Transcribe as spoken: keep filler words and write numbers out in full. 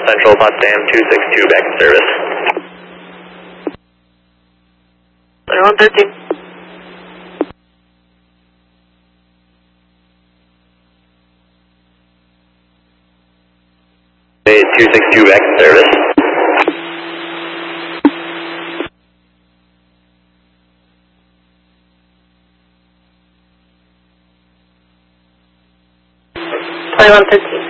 Central, Potsdam two six two, back in service. twenty-one thirteen. two six two, back in service. twenty-one thirteen.